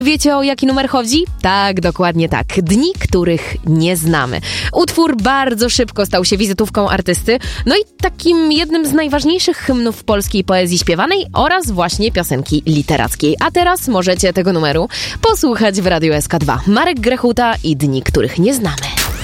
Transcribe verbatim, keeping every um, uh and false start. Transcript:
Wiecie, o jaki numer chodzi? Tak, dokładnie tak. Dni, których nie znamy. Utwór bardzo szybko stał się wizytówką artysty, no i takim jednym z najważniejszych hymnów polskiej poezji śpiewanej oraz właśnie piosenki literackiej. A teraz możecie tego numeru posłuchać w Radiu S K dwa. Marek Grechuta i Dni, których nie znamy.